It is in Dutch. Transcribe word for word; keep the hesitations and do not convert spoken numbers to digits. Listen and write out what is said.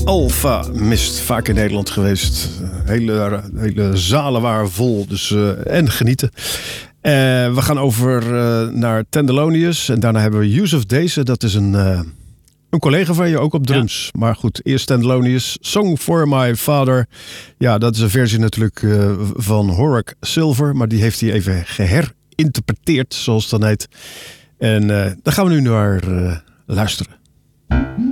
Alpha Mist, vaak in Nederland geweest. Hele, hele zalen waren vol, dus, uh, en genieten. Uh, we gaan over uh, naar Tenderlonius. En daarna hebben we Yusuf Deze. Dat is een, uh, een collega van je, ook op drums. Ja. Maar goed, eerst Tenderlonius. Song for My Father. Ja, dat is een versie natuurlijk uh, van Horak Silver. Maar die heeft hij even geherinterpreteerd, zoals het dan heet. En uh, daar gaan we nu naar uh, luisteren.